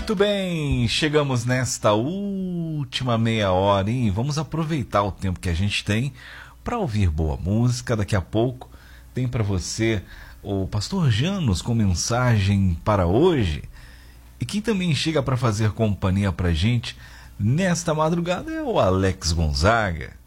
Muito bem, chegamos nesta última meia hora, hein? Vamos aproveitar o tempo que a gente tem para ouvir boa música. Daqui a pouco tem para você o Pastor Janos com mensagem para hoje. E quem também chega para fazer companhia para a gente nesta madrugada é o Alex Gonzaga.